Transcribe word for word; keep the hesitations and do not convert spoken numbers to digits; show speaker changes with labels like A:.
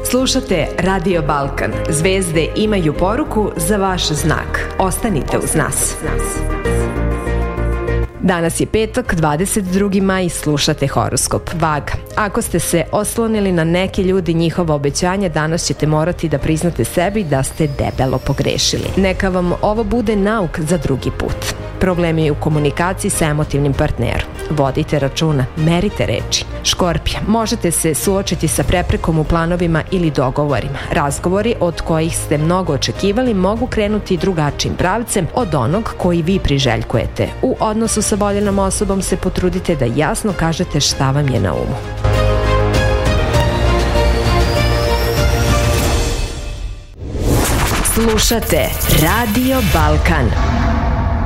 A: Slušate Radio Balkan. Zvezde imaju poruku za vaš znak. Ostanite uz nas. Danas je petak, dvadeset drugi maj, slušate horoskop. Vaga. Ako ste se oslonili na neke ljudi, njihova obećanja, danas ćete morati da priznate sebi da ste debelo pogrešili. Neka vam ovo bude nauk za drugi put. Problemi u komunikaciji sa emotivnim partnerom. Vodite računa, merite reči. Škorpija, možete se suočiti sa preprekom u planovima ili dogovorima. Razgovori od kojih ste mnogo očekivali mogu krenuti drugačijim pravcem od onog koji vi priželjkujete. U odnosu sa voljenom osobom se potrudite da jasno kažete šta vam je na umu. Slušate Radio Balkan.